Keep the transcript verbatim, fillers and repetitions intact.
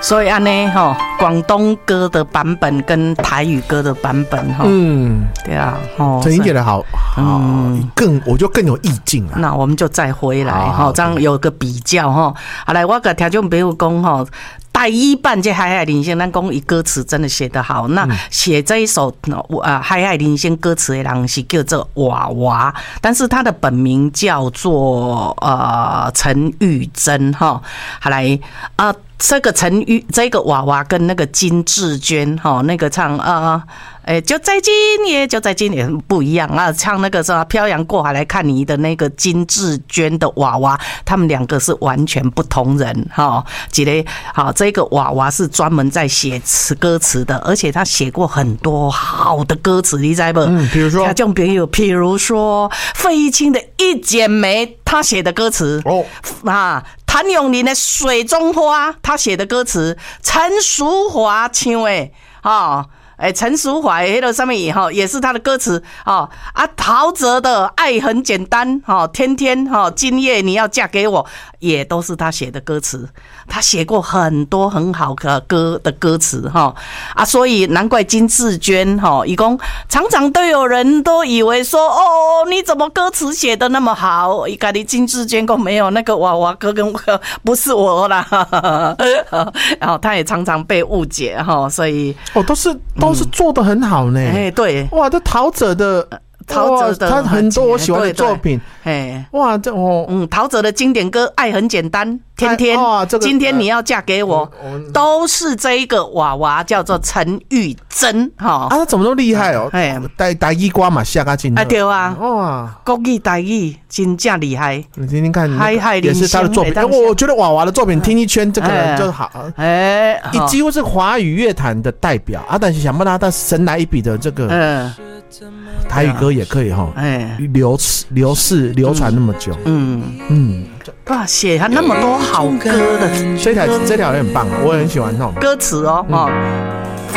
所以安呢哈，广东歌的版本跟台语歌的版本哈， 嗯， 对啊，哦， 陈英姐的好，嗯，更我就更有意境了。 那我们就再回来哈，这样有个比较哈。好来，我跟听众朋友讲哈。台语版这《海海人生》，咱讲伊歌词真的写得好。那写这一首啊《海海人生》歌词的人是叫做娃娃，但是他的本名叫做呃陈玉珍哈。好来啊、呃，这个陈玉这个娃娃跟那个金志娟哈，那个唱啊。哎，就在今夜，就在今夜不一样啊！唱那个什么《漂洋过海来看你》的那个金志娟的娃娃，他们两个是完全不同人哈。几类好，这个娃娃是专门在写词歌词的，而且他写过很多好的歌词，你知不？ 嗯，比如说， 听众朋友，比如说费玉清的《一剪梅》，他写的歌词哦啊。谭咏麟的《水中花》，他写的歌词，陈淑华唱的啊。哎，陈淑怀那个上面也哈，也是他的歌词哦啊。陶喆的《爱很简单》哈，天天哈，今夜你要嫁给我，也都是他写的歌词。他写过很多很好的歌的歌词哈啊，所以难怪金志娟哈，一共常常都有人都以为说哦，你怎么歌词写的那么好？一个你金志娟讲没有那个娃娃哥跟我不是我啦，然后他也常常被误解哈，所以哦都是。都是做得很好呢，哎、 嗯，对， 哇，这陶喆的， 陶喆的， 他很多我喜欢的作品， 哎， 哇，这哦， 嗯，陶喆的经典歌《爱很简单》，天天，哦这个、今天你要嫁给我，嗯、都是这一个娃娃叫做陈玉珍哈， 啊，他怎么那么厉害哦？哎，台台语歌嘛，下个真， 啊对啊， 哇， 国语台语真正厉害， 你听听看， 海海也是他的作品，哎，我觉得娃娃的作品听一圈，这个人就好，哎，你几乎是华语乐坛的代表啊，但是想不到他神来一笔的这个，嗯。台语歌也可以哈，哎，流流逝流传那么久，嗯嗯，哇，写他那么多好歌的， 这条这条也很棒，我也很喜欢那种歌词哦，哦。